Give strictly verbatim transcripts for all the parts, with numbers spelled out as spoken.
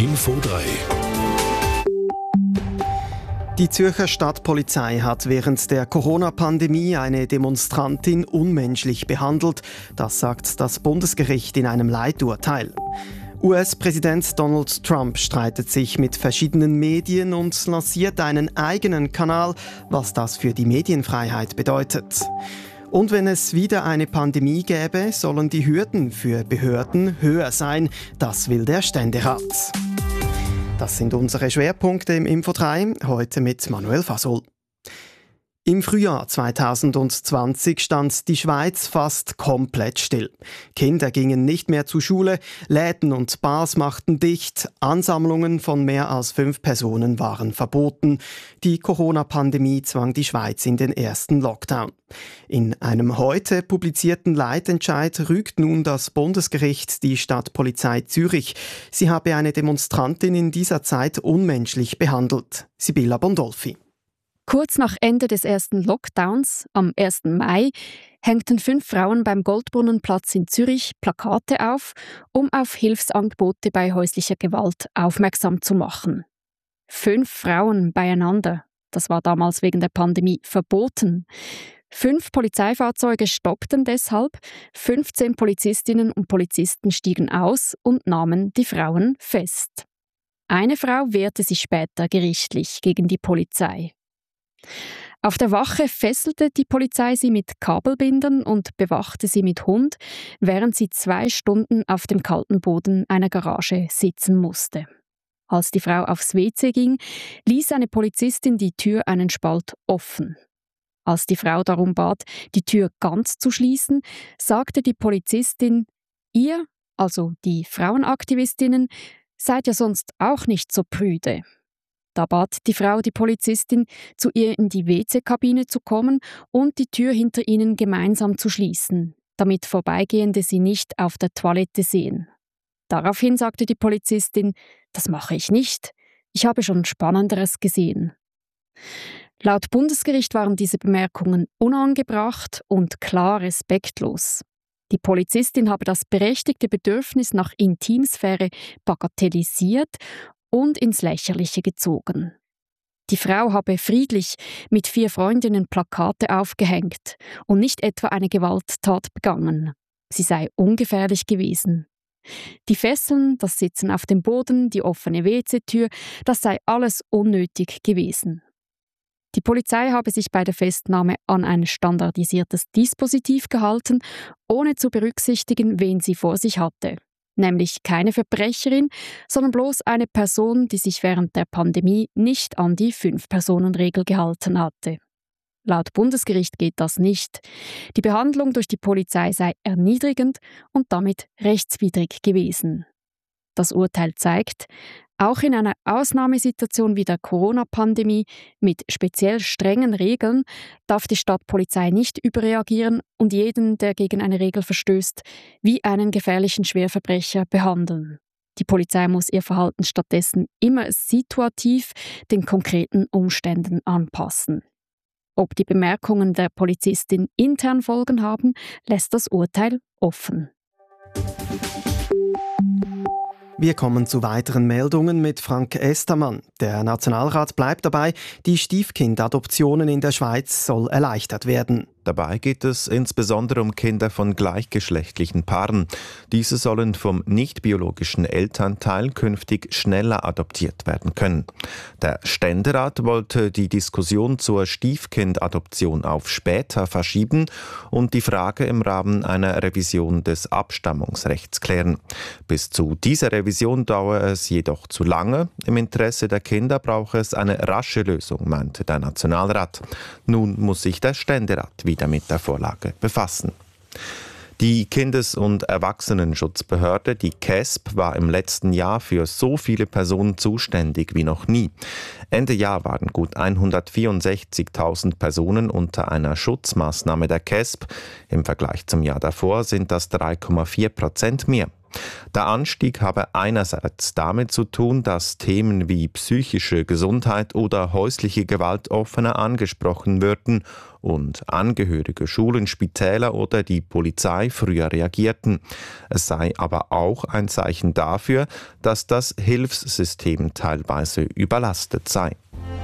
Info drei. Die Zürcher Stadtpolizei hat während der Corona-Pandemie eine Demonstrantin unmenschlich behandelt. Das sagt das Bundesgericht in einem Leiturteil. U S-Präsident Donald Trump streitet sich mit verschiedenen Medien und lanciert einen eigenen Kanal, was das für die Medienfreiheit bedeutet. Und wenn es wieder eine Pandemie gäbe, sollen die Hürden für Behörden höher sein. Das will der Ständerat. Das sind unsere Schwerpunkte im Info drei, heute mit Manuel Fasol. Im Frühjahr zweitausendzwanzig stand die Schweiz fast komplett still. Kinder gingen nicht mehr zur Schule, Läden und Bars machten dicht, Ansammlungen von mehr als fünf Personen waren verboten. Die Corona-Pandemie zwang die Schweiz in den ersten Lockdown. In einem heute publizierten Leitentscheid rügt nun das Bundesgericht die Stadtpolizei Zürich. Sie habe eine Demonstrantin in dieser Zeit unmenschlich behandelt. Sibylla Bondolfi. Kurz nach Ende des ersten Lockdowns, am ersten Mai, hängten fünf Frauen beim Goldbrunnenplatz in Zürich Plakate auf, um auf Hilfsangebote bei häuslicher Gewalt aufmerksam zu machen. Fünf Frauen beieinander, das war damals wegen der Pandemie verboten. Fünf Polizeifahrzeuge stoppten deshalb, fünfzehn Polizistinnen und Polizisten stiegen aus und nahmen die Frauen fest. Eine Frau wehrte sich später gerichtlich gegen die Polizei. Auf der Wache fesselte die Polizei sie mit Kabelbindern und bewachte sie mit Hund, während sie zwei Stunden auf dem kalten Boden einer Garage sitzen musste. Als die Frau aufs W C ging, ließ eine Polizistin die Tür einen Spalt offen. Als die Frau darum bat, die Tür ganz zu schließen, sagte die Polizistin: Ihr, also die Frauenaktivistinnen, seid ja sonst auch nicht so prüde. Da bat die Frau die Polizistin, zu ihr in die W C-Kabine zu kommen und die Tür hinter ihnen gemeinsam zu schließen, damit Vorbeigehende sie nicht auf der Toilette sehen. Daraufhin sagte die Polizistin: Das mache ich nicht. Ich habe schon Spannenderes gesehen. Laut Bundesgericht waren diese Bemerkungen unangebracht und klar respektlos. Die Polizistin habe das berechtigte Bedürfnis nach Intimsphäre bagatellisiert und ins Lächerliche gezogen. Die Frau habe friedlich mit vier Freundinnen Plakate aufgehängt und nicht etwa eine Gewalttat begangen. Sie sei ungefährlich gewesen. Die Fesseln, das Sitzen auf dem Boden, die offene W C-Tür, das sei alles unnötig gewesen. Die Polizei habe sich bei der Festnahme an ein standardisiertes Dispositiv gehalten, ohne zu berücksichtigen, wen sie vor sich hatte. Nämlich keine Verbrecherin, sondern bloß eine Person, die sich während der Pandemie nicht an die Fünf-Personen-Regel gehalten hatte. Laut Bundesgericht geht das nicht. Die Behandlung durch die Polizei sei erniedrigend und damit rechtswidrig gewesen. Das Urteil zeigt, auch in einer Ausnahmesituation wie der Corona-Pandemie mit speziell strengen Regeln darf die Stadtpolizei nicht überreagieren und jeden, der gegen eine Regel verstößt, wie einen gefährlichen Schwerverbrecher behandeln. Die Polizei muss ihr Verhalten stattdessen immer situativ den konkreten Umständen anpassen. Ob die Bemerkungen der Polizistin intern Folgen haben, lässt das Urteil offen. Wir kommen zu weiteren Meldungen mit Frank Estermann. Der Nationalrat bleibt dabei, die Stiefkindadoptionen in der Schweiz soll erleichtert werden. Dabei geht es insbesondere um Kinder von gleichgeschlechtlichen Paaren. Diese sollen vom nicht-biologischen Elternteil künftig schneller adoptiert werden können. Der Ständerat wollte die Diskussion zur Stiefkindadoption auf später verschieben und die Frage im Rahmen einer Revision des Abstammungsrechts klären. Bis zu dieser Revision dauere es jedoch zu lange. Im Interesse der Kinder brauche es eine rasche Lösung, meinte der Nationalrat. Nun muss sich der Ständerat wieder mit der Vorlage befassen. Die Kindes- und Erwachsenenschutzbehörde, die K E S B, war im letzten Jahr für so viele Personen zuständig wie noch nie. Ende Jahr waren gut hundertvierundsechzigtausend Personen unter einer Schutzmaßnahme der K E S B. Im Vergleich zum Jahr davor sind das drei Komma vier Prozent mehr. Der Anstieg habe einerseits damit zu tun, dass Themen wie psychische Gesundheit oder häusliche Gewalt offener angesprochen würden und Angehörige, Schulen, Spitäler oder die Polizei früher reagierten. Es sei aber auch ein Zeichen dafür, dass das Hilfssystem teilweise überlastet sei.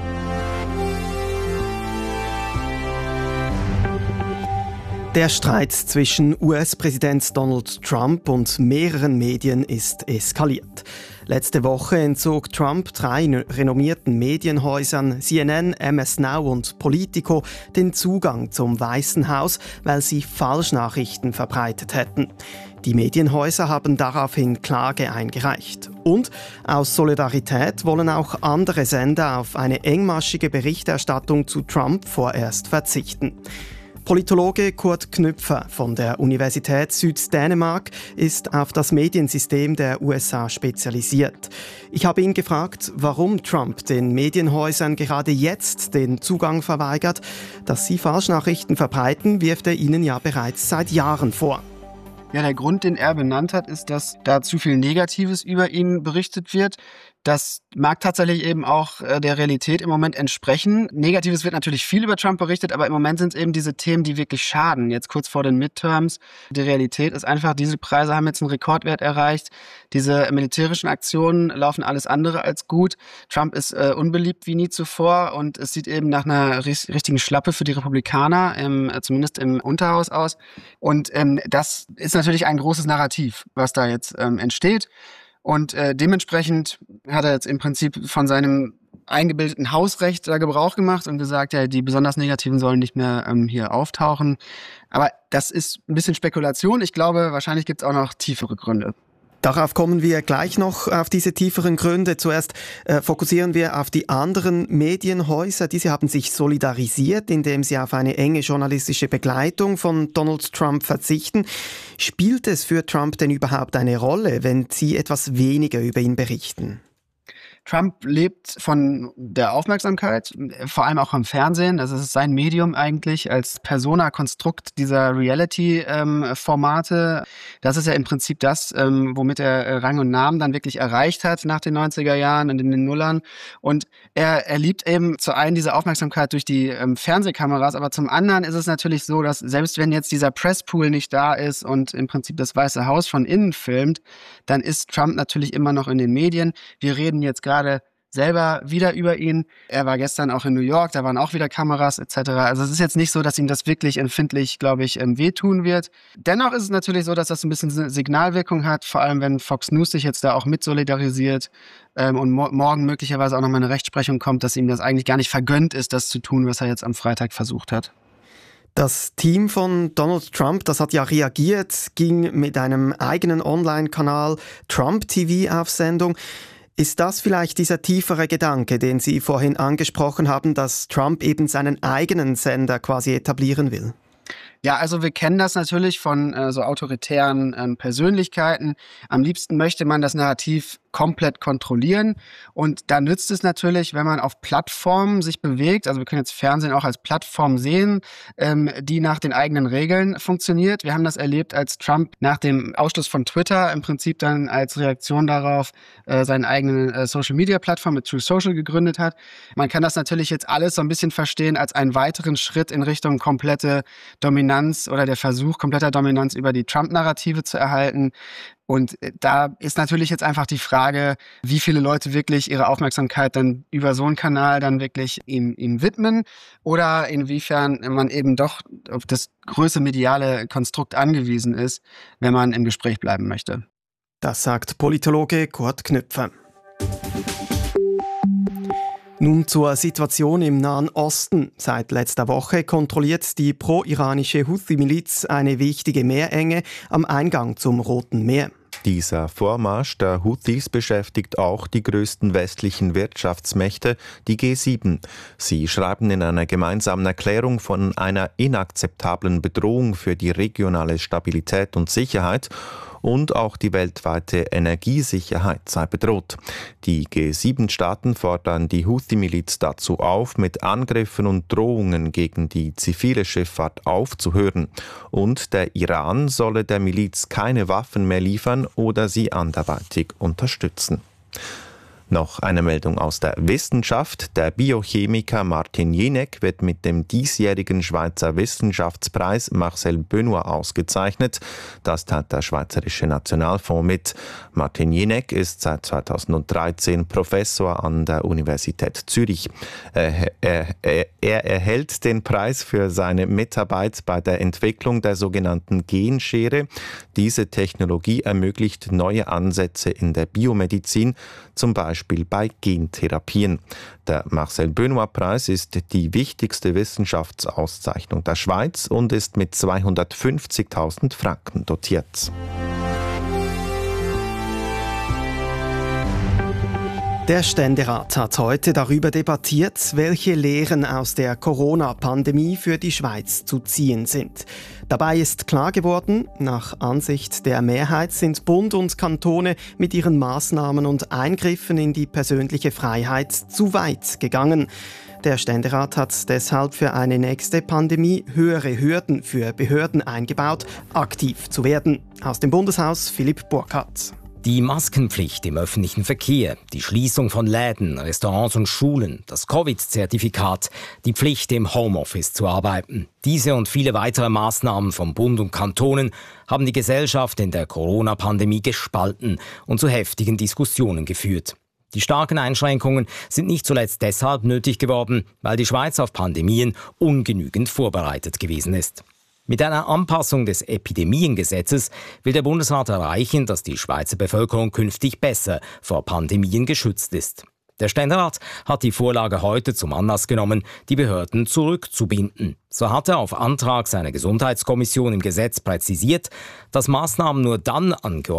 Der Streit zwischen U S-Präsident Donald Trump und mehreren Medien ist eskaliert. Letzte Woche entzog Trump drei renommierten Medienhäusern C N N, M S Now und Politico den Zugang zum Weißen Haus, weil sie Falschnachrichten verbreitet hätten. Die Medienhäuser haben daraufhin Klage eingereicht. Und aus Solidarität wollen auch andere Sender auf eine engmaschige Berichterstattung zu Trump vorerst verzichten. Politologe Kurt Knüpfer von der Universität Süddänemark ist auf das Mediensystem der U S A spezialisiert. Ich habe ihn gefragt, warum Trump den Medienhäusern gerade jetzt den Zugang verweigert. Dass sie Falschnachrichten verbreiten, wirft er ihnen ja bereits seit Jahren vor. Ja, der Grund, den er benannt hat, ist, dass da zu viel Negatives über ihn berichtet wird. Das mag tatsächlich eben auch äh, der Realität im Moment entsprechen. Negatives wird natürlich viel über Trump berichtet, aber im Moment sind es eben diese Themen, die wirklich schaden. Jetzt kurz vor den Midterms. Die Realität ist einfach, Dieselpreise haben jetzt einen Rekordwert erreicht. Diese militärischen Aktionen laufen alles andere als gut. Trump ist äh, unbeliebt wie nie zuvor und es sieht eben nach einer ri- richtigen Schlappe für die Republikaner, im, äh, zumindest im Unterhaus aus. Und ähm, das ist natürlich ein großes Narrativ, was da jetzt ähm, entsteht. Und äh, dementsprechend hat er jetzt im Prinzip von seinem eingebildeten Hausrecht da Gebrauch gemacht und gesagt, ja, die besonders Negativen sollen nicht mehr ähm, hier auftauchen. Aber das ist ein bisschen Spekulation. Ich glaube, wahrscheinlich gibt es auch noch tiefere Gründe. Darauf kommen wir gleich noch, auf diese tieferen Gründe. Zuerst äh, fokussieren wir auf die anderen Medienhäuser. Diese haben sich solidarisiert, indem sie auf eine enge journalistische Begleitung von Donald Trump verzichten. Spielt es für Trump denn überhaupt eine Rolle, wenn sie etwas weniger über ihn berichten? Trump lebt von der Aufmerksamkeit, vor allem auch im Fernsehen. Das ist sein Medium eigentlich als Persona-Konstrukt dieser Reality-Formate. Das ist ja im Prinzip das, womit er Rang und Namen dann wirklich erreicht hat nach den neunziger Jahren und in den Nullern. Und er, er liebt eben zu einen diese Aufmerksamkeit durch die ähm, Fernsehkameras, aber zum anderen ist es natürlich so, dass selbst wenn jetzt dieser Presspool nicht da ist und im Prinzip das Weiße Haus von innen filmt, dann ist Trump natürlich immer noch in den Medien. Wir reden jetzt gerade gerade selber wieder über ihn. Er war gestern auch in New York, da waren auch wieder Kameras et cetera. Also es ist jetzt nicht so, dass ihm das wirklich empfindlich, glaube ich, wehtun wird. Dennoch ist es natürlich so, dass das ein bisschen Signalwirkung hat, vor allem wenn Fox News sich jetzt da auch mit solidarisiert ähm, und mo- morgen möglicherweise auch nochmal eine Rechtsprechung kommt, dass ihm das eigentlich gar nicht vergönnt ist, das zu tun, was er jetzt am Freitag versucht hat. Das Team von Donald Trump, das hat ja reagiert, ging mit einem eigenen Online-Kanal Trump T V auf Sendung. Ist das vielleicht dieser tiefere Gedanke, den Sie vorhin angesprochen haben, dass Trump eben seinen eigenen Sender quasi etablieren will? Ja, also wir kennen das natürlich von äh, so autoritären ähm, Persönlichkeiten. Am liebsten möchte man das Narrativ komplett kontrollieren. Und da nützt es natürlich, wenn man auf Plattformen sich bewegt, also wir können jetzt Fernsehen auch als Plattform sehen, ähm, die nach den eigenen Regeln funktioniert. Wir haben das erlebt, als Trump nach dem Ausschluss von Twitter im Prinzip dann als Reaktion darauf äh, seine eigene äh, Social-Media-Plattform mit True Social gegründet hat. Man kann das natürlich jetzt alles so ein bisschen verstehen als einen weiteren Schritt in Richtung komplette Dominanz oder der Versuch kompletter Dominanz über die Trump-Narrative zu erhalten. Und da ist natürlich jetzt einfach die Frage, wie viele Leute wirklich ihre Aufmerksamkeit dann über so einen Kanal dann wirklich ihm, ihm widmen oder inwiefern man eben doch auf das größere mediale Konstrukt angewiesen ist, wenn man im Gespräch bleiben möchte. Das sagt Politologe Kurt Knüpfer. Nun zur Situation im Nahen Osten. Seit letzter Woche kontrolliert die pro-iranische Houthi-Miliz eine wichtige Meerenge am Eingang zum Roten Meer. Dieser Vormarsch der Houthis beschäftigt auch die größten westlichen Wirtschaftsmächte, die G sieben. Sie schreiben in einer gemeinsamen Erklärung von einer inakzeptablen Bedrohung für die regionale Stabilität und Sicherheit und auch die weltweite Energiesicherheit sei bedroht. Die G sieben Staaten fordern die Houthi-Miliz dazu auf, mit Angriffen und Drohungen gegen die zivile Schifffahrt aufzuhören. Und der Iran solle der Miliz keine Waffen mehr liefern oder sie anderweitig unterstützen. Noch eine Meldung aus der Wissenschaft. Der Biochemiker Martin Jenek wird mit dem diesjährigen Schweizer Wissenschaftspreis Marcel Benoit ausgezeichnet. Das tat der Schweizerische Nationalfonds mit. Martin Jenek ist seit zweitausenddreizehn Professor an der Universität Zürich. Er, er, er, er erhält den Preis für seine Mitarbeit bei der Entwicklung der sogenannten Genschere. Diese Technologie ermöglicht neue Ansätze in der Biomedizin, zum Beispiel bei Gentherapien. Der Marcel Benoit-Preis ist die wichtigste Wissenschaftsauszeichnung der Schweiz und ist mit zweihundertfünfzigtausend Franken dotiert. Der Ständerat hat heute darüber debattiert, welche Lehren aus der Corona-Pandemie für die Schweiz zu ziehen sind. Dabei ist klar geworden, nach Ansicht der Mehrheit sind Bund und Kantone mit ihren Maßnahmen und Eingriffen in die persönliche Freiheit zu weit gegangen. Der Ständerat hat deshalb für eine nächste Pandemie höhere Hürden für Behörden eingebaut, aktiv zu werden. Aus dem Bundeshaus Philipp Burkhardt. Die Maskenpflicht im öffentlichen Verkehr, die Schließung von Läden, Restaurants und Schulen, das Covid-Zertifikat, die Pflicht, im Homeoffice zu arbeiten. Diese und viele weitere Maßnahmen von Bund und Kantonen haben die Gesellschaft in der Corona-Pandemie gespalten und zu heftigen Diskussionen geführt. Die starken Einschränkungen sind nicht zuletzt deshalb nötig geworden, weil die Schweiz auf Pandemien ungenügend vorbereitet gewesen ist. Mit einer Anpassung des Epidemiengesetzes will der Bundesrat erreichen, dass die Schweizer Bevölkerung künftig besser vor Pandemien geschützt ist. Der Ständerat hat die Vorlage heute zum Anlass genommen, die Behörden zurückzubinden. So hat er auf Antrag seiner Gesundheitskommission im Gesetz präzisiert, dass Maßnahmen nur dann angeordnet